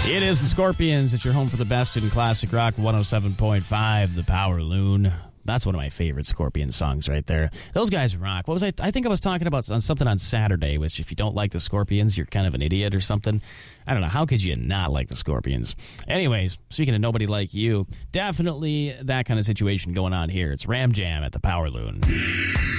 It is the Scorpions. It's your home for the best in classic rock, 107.5, The Power Loon. That's one of my favorite Scorpion songs right there. Those guys rock. What was I think I was talking about something on Saturday, which if you don't like the Scorpions, you're kind of an idiot or something. I don't know. How could you not like the Scorpions? Anyways, speaking of nobody like you, definitely that kind of situation going on here. It's Ram Jam at the Power Loon.